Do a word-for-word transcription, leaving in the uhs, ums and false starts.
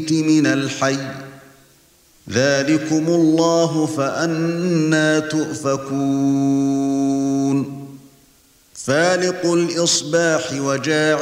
الميت من الحي ذلكم الله فأنى تؤفكون فالق الإصباح وجاعل